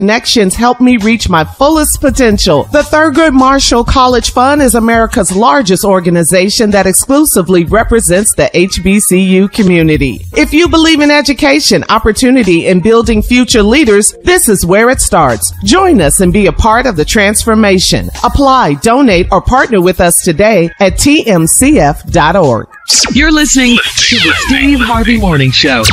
connections help me reach my fullest potential. The Thurgood Marshall College Fund is America's largest organization that exclusively represents the HBCU community. If you believe in education, opportunity, and building future leaders, this is where it starts. Join us and be a part of the transformation. Apply, donate, or partner with us today at tmcf.org. You're listening to the Steve Harvey Morning Show.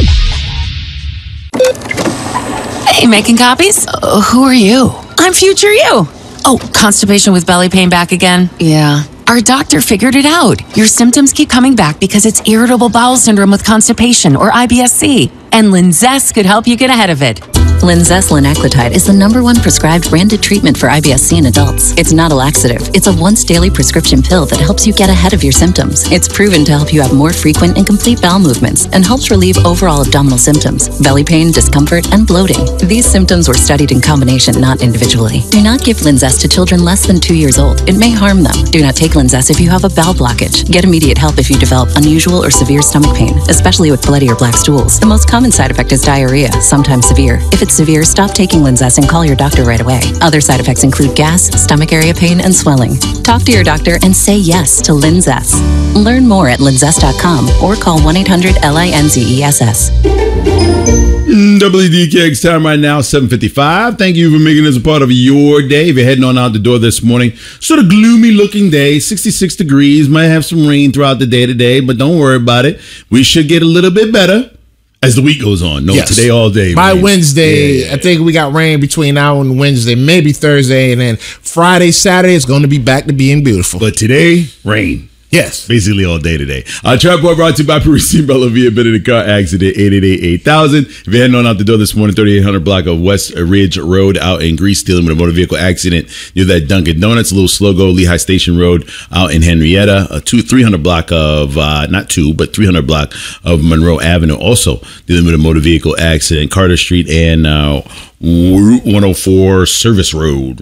Hey, making copies? Who are you? I'm future you. Oh, constipation with belly pain back again? Yeah. Our doctor figured it out. Your symptoms keep coming back because it's irritable bowel syndrome with constipation, or IBS-C. And Linzess could help you get ahead of it. Linzess linaclotide is the #1 prescribed branded treatment for IBS-C in adults. It's not a laxative. It's a once-daily prescription pill that helps you get ahead of your symptoms. It's proven to help you have more frequent and complete bowel movements and helps relieve overall abdominal symptoms, belly pain, discomfort, and bloating. These symptoms were studied in combination, not individually. Do not give Linzess to children less than 2 years old. It may harm them. Do not take Linzess if you have a bowel blockage. Get immediate help if you develop unusual or severe stomach pain, especially with bloody or black stools. The most common side effect is diarrhea, sometimes severe. If it's severe, stop taking Linzess and call your doctor right away. Other side effects include gas, stomach area pain, and swelling. Talk to your doctor and say yes to Linzess. Learn more at linzess.com or call 1-800-LINZESS. WDKX time right now, 7:55. Thank you for making this a part of your day. If you're heading on out the door this morning, sort of gloomy looking day, 66 degrees, might have some rain throughout the day today, but don't worry about it. We should get a little bit better as the week goes on. No, yes. Today all day. By rain. Wednesday, yeah. I think we got rain between now and Wednesday, maybe Thursday, and then Friday, Saturday, it's going to be back to being beautiful. But today, rain. Yes. Basically all day today. Trap Boy brought to you by Parisi Bellavia. Been in a car accident, 888-8000. If you're heading on out the door this morning, 3800 block of West Ridge Road out in Greece, dealing with a motor vehicle accident near that Dunkin' Donuts, a little slow go, Lehigh Station Road out in Henrietta, 300 block of, not 2, but 300 block of Monroe Avenue, also dealing with a motor vehicle accident, Carter Street and Route 104 Service Road,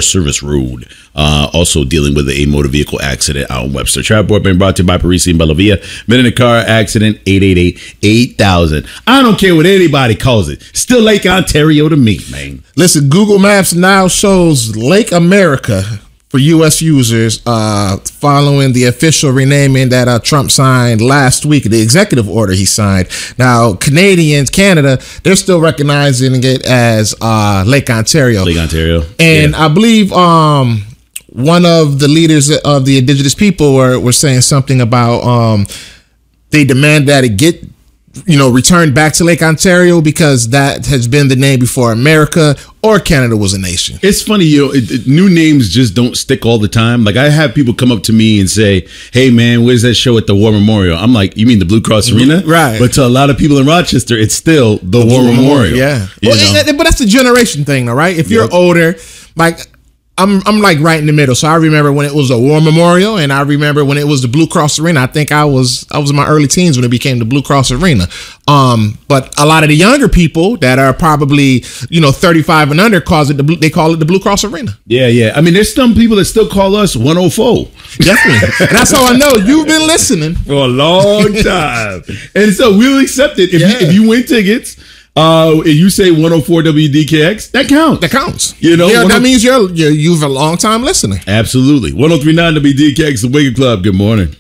also dealing with a motor vehicle accident out in Webster. Trap Boy being brought to you by Parisi and Bellavia. Been in a car accident, 888-8000. I don't care what anybody calls it. Still Lake Ontario to me, man. Listen, Google Maps now shows Lake America for U.S. users following the official renaming that Trump signed last week, the executive order he signed. Now, Canada, they're still recognizing it as Lake Ontario. Lake Ontario. And yeah. I believe one of the leaders of the indigenous people were saying something about they demand that it get returned back to Lake Ontario because that has been the name before America or Canada was a nation. It's funny, new names just don't stick all the time. Like, I have people come up to me and say, hey, man, where's that show at the War Memorial? I'm like, you mean the Blue Cross Arena? Right. But to a lot of people in Rochester, it's still the War Memorial. Yeah. But that's the generation thing, though, right? If you're older, like, I'm like right in the middle. So I remember when it was a War Memorial, and I remember when it was the Blue Cross Arena. I think I was in my early teens when it became the Blue Cross Arena. But a lot of the younger people that are probably 35 and under call it the Blue Cross Arena. Yeah. I mean, there's some people that still call us 104. Definitely. And that's how I know you've been listening for a long time. And so we'll accept it if you win tickets. If you say 104 WDKX, that counts. That counts. That means you've a long time listening. Absolutely. 1039 WDKX, the Wake Club. Good morning.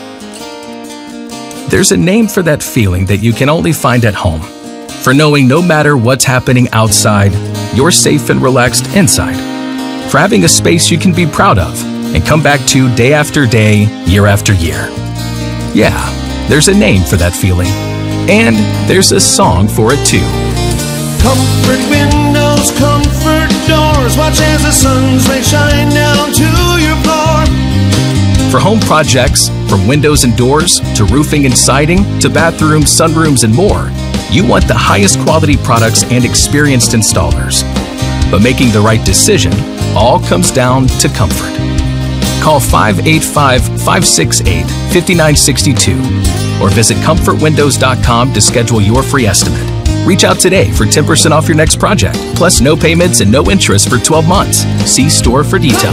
There's a name for that feeling that you can only find at home. For knowing no matter what's happening outside, you're safe and relaxed inside. For having a space you can be proud of and come back to day after day, year after year. Yeah, there's a name for that feeling. And there's a song for it too. Comfort windows, comfort doors. Watch as the sun's rays shine down to your floor. For home projects, from windows and doors to roofing and siding to bathrooms, sunrooms, and more, you want the highest quality products and experienced installers. But making the right decision all comes down to comfort. Call 585-568-5962 or visit comfortwindows.com to schedule your free estimate. Reach out today for 10% off your next project, plus no payments and no interest for 12 months. See store for details.